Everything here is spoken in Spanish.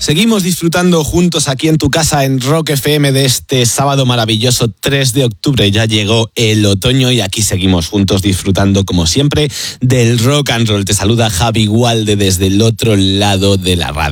Seguimos disfrutando juntos aquí en tu casa en Rock FM de este sábado maravilloso 3 de octubre. Ya llegó el otoño y aquí seguimos juntos disfrutando como siempre del rock and roll. Te saluda Javi Gualde desde el otro lado de la radio.